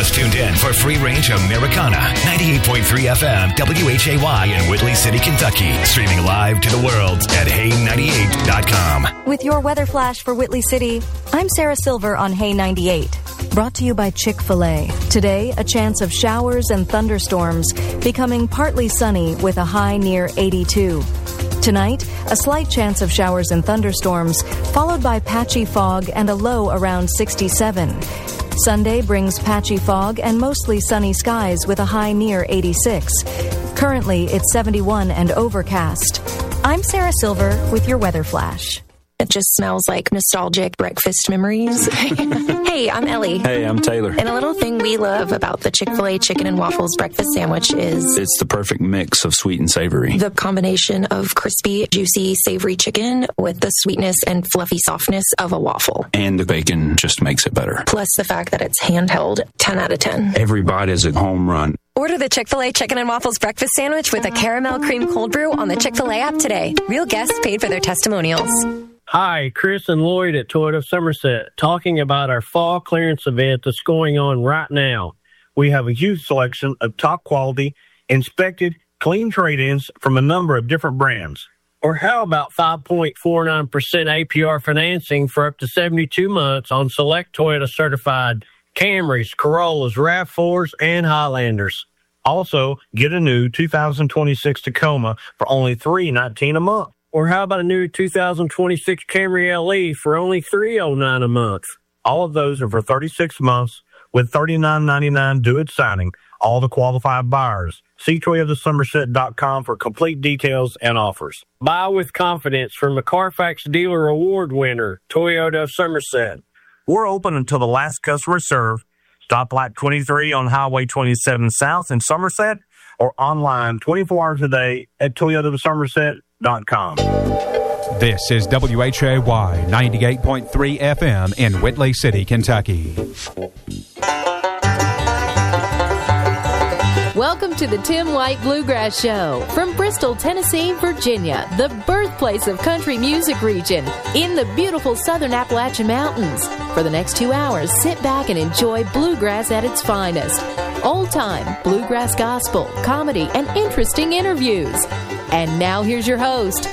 us tuned in for Free Range Americana, 98.3 FM, WHAY in Whitley City, Kentucky. Streaming live to the world at Hay98.com. With your weather flash for Whitley City, I'm Sarah Silver on Hay 98. Brought to you by Chick-fil-A. Today, a chance of showers and thunderstorms, becoming partly sunny with a high near 82. Tonight, a slight chance of showers and thunderstorms, followed by patchy fog and a low around 67. Sunday brings patchy fog and mostly sunny skies with a high near 86. Currently, it's 71 and overcast. I'm Sarah Silver with your weather flash. It just smells like nostalgic breakfast memories. Hey, I'm Ellie. Hey, I'm Taylor. And a little thing we love about the Chick-fil-A chicken and waffles breakfast sandwich is... it's the perfect mix of sweet and savory. The combination of crispy, juicy, savory chicken with the sweetness and fluffy softness of a waffle. And the bacon just makes it better. Plus the fact that it's handheld, 10 out of 10. Every bite is a home run. Order the Chick-fil-A Chicken and Waffles Breakfast Sandwich with a caramel cream cold brew on the Chick-fil-A app today. Real guests paid for their testimonials. Hi, Chris and Lloyd at Toyota of Somerset, talking about our fall clearance event that's going on right now. We have a huge selection of top quality, inspected, clean trade-ins from a number of different brands. Or how about 5.49% APR financing for up to 72 months on select Toyota certified Camrys, Corollas, RAV4s, and Highlanders. Also, get a new 2026 Tacoma for only $319 a month. Or how about a new 2026 Camry LE for only $309 a month? All of those are for 36 months with $39.99 due at signing. All the qualified buyers. See ToyotaSomerset.com for complete details and offers. Buy with confidence from the Carfax Dealer Award winner, Toyota of Somerset. We're open until the last customer served. Stop Lot 23 on Highway 27 South in Somerset or online 24 hours a day at ToyotaSomerset.com. This is WHAY 98.3 FM in Whitley City, Kentucky. Welcome to the Tim White Bluegrass Show from Bristol, Tennessee, Virginia, the birthplace of country music region in the beautiful southern Appalachian Mountains. For the next 2 hours, sit back and enjoy bluegrass at its finest. Old-time bluegrass gospel, comedy, and interesting interviews. And now here's your host,